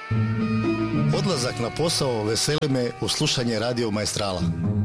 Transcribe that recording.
Odlazak na posao veseli me u slušanje Radio Maestrala.